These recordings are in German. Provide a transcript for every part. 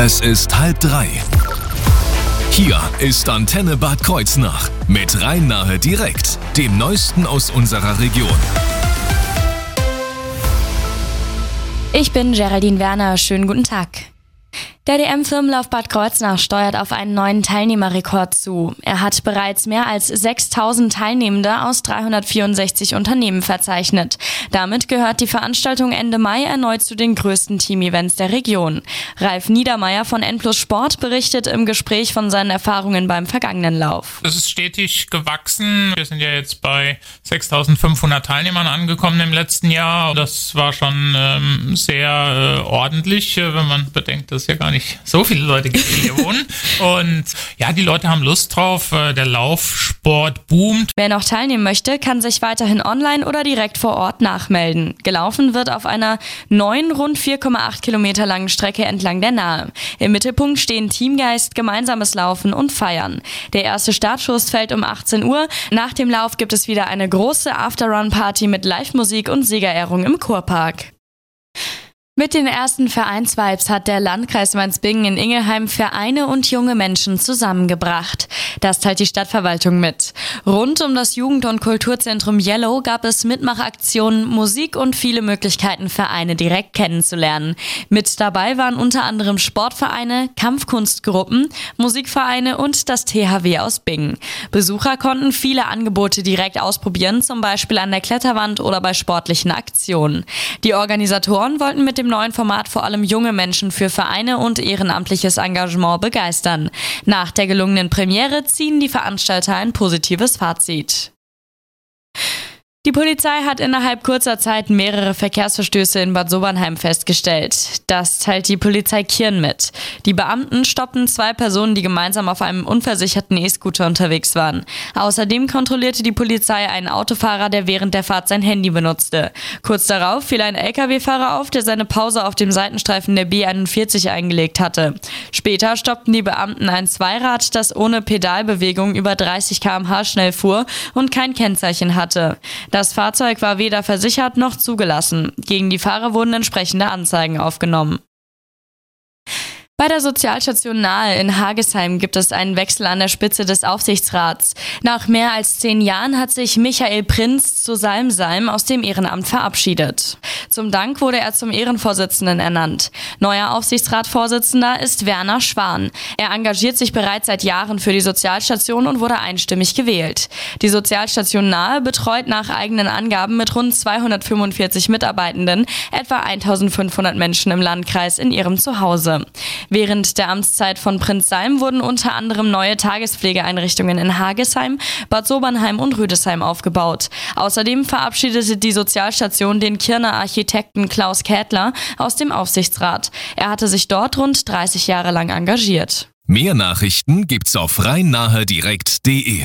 Es ist 2:30. Hier ist Antenne Bad Kreuznach mit Rhein-Nahe direkt, dem Neuesten aus unserer Region. Ich bin Geraldine Werner, schönen guten Tag. Der DM-Firmenlauf Bad Kreuznach steuert auf einen neuen Teilnehmerrekord zu. Er hat bereits mehr als 6.000 Teilnehmende aus 364 Unternehmen verzeichnet. Damit gehört die Veranstaltung Ende Mai erneut zu den größten Team-Events der Region. Ralf Niedermeyer von N+ Sport berichtet im Gespräch von seinen Erfahrungen beim vergangenen Lauf. Es ist stetig gewachsen. Wir sind ja jetzt bei 6.500 Teilnehmern angekommen im letzten Jahr. Das war schon sehr ordentlich, wenn man bedenkt, dass ja gar nicht so viele Leute gibt, die hier wohnen. Und ja, die Leute haben Lust drauf. Der Laufsport boomt. Wer noch teilnehmen möchte, kann sich weiterhin online oder direkt vor Ort nachmelden. Gelaufen wird auf einer neuen, rund 4,8 Kilometer langen Strecke entlang der Nahe. Im Mittelpunkt stehen Teamgeist, gemeinsames Laufen und Feiern. Der erste Startschuss fällt um 18 Uhr. Nach dem Lauf gibt es wieder eine große After-Run-Party mit Live-Musik und Siegerehrung im Kurpark. Mit den ersten Vereinsvibes hat der Landkreis Mainz-Bingen in Ingelheim Vereine und junge Menschen zusammengebracht. Das teilt die Stadtverwaltung mit. Rund um das Jugend- und Kulturzentrum Yellow gab es Mitmachaktionen, Musik und viele Möglichkeiten, Vereine direkt kennenzulernen. Mit dabei waren unter anderem Sportvereine, Kampfkunstgruppen, Musikvereine und das THW aus Bingen. Besucher konnten viele Angebote direkt ausprobieren, zum Beispiel an der Kletterwand oder bei sportlichen Aktionen. Die Organisatoren wollten mit dem neuen Format vor allem junge Menschen für Vereine und ehrenamtliches Engagement begeistern. Nach der gelungenen Premiere ziehen die Veranstalter ein positives Fazit. Die Polizei hat innerhalb kurzer Zeit mehrere Verkehrsverstöße in Bad Sobernheim festgestellt. Das teilt die Polizei Kirn mit. Die Beamten stoppten 2 Personen, die gemeinsam auf einem unversicherten E-Scooter unterwegs waren. Außerdem kontrollierte die Polizei einen Autofahrer, der während der Fahrt sein Handy benutzte. Kurz darauf fiel ein LKW-Fahrer auf, der seine Pause auf dem Seitenstreifen der B41 eingelegt hatte. Später stoppten die Beamten ein Zweirad, das ohne Pedalbewegung über 30 km/h schnell fuhr und kein Kennzeichen hatte. Das Fahrzeug war weder versichert noch zugelassen. Gegen die Fahrer wurden entsprechende Anzeigen aufgenommen. Bei der Sozialstation Nahe in Hagesheim gibt es einen Wechsel an der Spitze des Aufsichtsrats. Nach mehr als 10 Jahren hat sich Michael Prinz zu Salm aus dem Ehrenamt verabschiedet. Zum Dank wurde er zum Ehrenvorsitzenden ernannt. Neuer Aufsichtsratsvorsitzender ist Werner Schwan. Er engagiert sich bereits seit Jahren für die Sozialstation und wurde einstimmig gewählt. Die Sozialstation Nahe betreut nach eigenen Angaben mit rund 245 Mitarbeitenden etwa 1.500 Menschen im Landkreis in ihrem Zuhause. Während der Amtszeit von Prinz Salm wurden unter anderem neue Tagespflegeeinrichtungen in Hagesheim, Bad Sobernheim und Rüdesheim aufgebaut. Außerdem verabschiedete die Sozialstation den Kirner Architekten Klaus Kädler aus dem Aufsichtsrat. Er hatte sich dort rund 30 Jahre lang engagiert. Mehr Nachrichten gibt's auf rhein-nahe-direkt.de.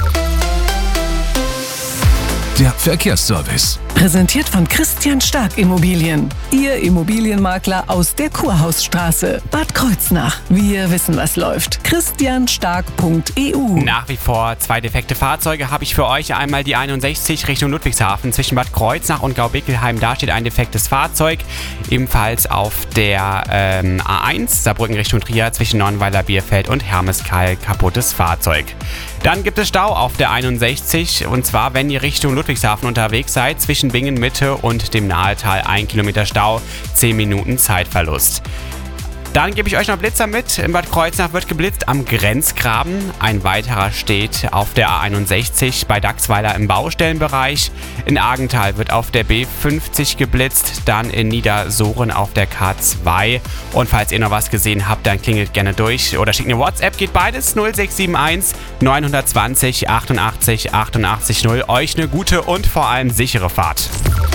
Der Verkehrsservice. Präsentiert von Christian Stark Immobilien. Ihr Immobilienmakler aus der Kurhausstraße. Bad Kreuznach. Wir wissen, was läuft. christianstark.eu. Nach wie vor 2 defekte Fahrzeuge habe ich für euch. Einmal die 61 Richtung Ludwigshafen zwischen Bad Kreuznach und Gaubickelheim. Da steht ein defektes Fahrzeug. Ebenfalls auf der A1 Saarbrücken Richtung Trier zwischen Nonnweiler Bierfeld und Hermeskeil kaputtes Fahrzeug. Dann gibt es Stau auf der 61 und zwar, wenn ihr Richtung Ludwigshafen unterwegs seid, zwischen Bingen Mitte und dem Nahetal 1 Kilometer Stau, 10 Minuten Zeitverlust. Dann gebe ich euch noch Blitzer mit. In Bad Kreuznach wird geblitzt am Grenzgraben. Ein weiterer steht auf der A61 bei Dachsweiler im Baustellenbereich. In Argenthal wird auf der B50 geblitzt, dann in Niedersoren auf der K2. Und falls ihr noch was gesehen habt, dann klingelt gerne durch oder schickt eine WhatsApp. Geht beides 0671 920 88 88 0. Euch eine gute und vor allem sichere Fahrt.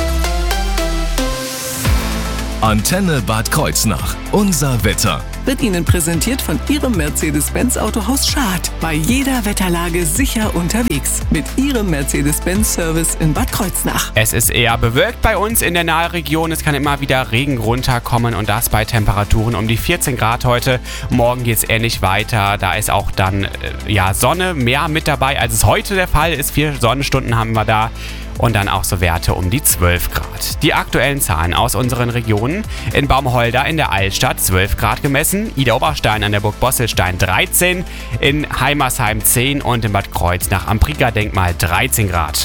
Antenne Bad Kreuznach. Unser Wetter. Wird Ihnen präsentiert von Ihrem Mercedes-Benz Autohaus Schad. Bei jeder Wetterlage sicher unterwegs. Mit Ihrem Mercedes-Benz-Service in Bad Kreuznach. Es ist eher bewölkt bei uns in der Nahregion. Es kann immer wieder Regen runterkommen und das bei Temperaturen um die 14 Grad heute. Morgen geht es ähnlich weiter. Da ist auch dann Sonne mehr mit dabei, als es heute der Fall ist. 4 Sonnenstunden haben wir da. und dann auch so Werte um die 12 Grad. Die aktuellen Zahlen aus unseren Regionen: in Baumholder in der Altstadt 12 Grad gemessen, Idar-Oberstein an der Burg Bosselstein 13, in Heimersheim 10 und in Bad Kreuznach am Prika-Denkmal 13 Grad.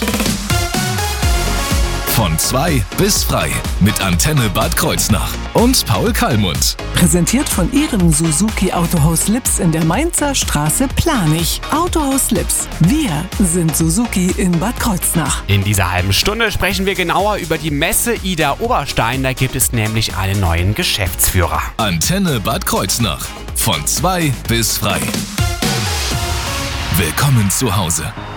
Von 2 bis frei mit Antenne Bad Kreuznach und Paul Kallmund. Präsentiert von Ihrem Suzuki Autohaus Lips in der Mainzer Straße Planich. Autohaus Lips. Wir sind Suzuki in Bad Kreuznach. In dieser halben Stunde sprechen wir genauer über die Messe Idar-Oberstein. Da gibt es nämlich einen neuen Geschäftsführer. Antenne Bad Kreuznach. Von 2 bis frei. Willkommen zu Hause.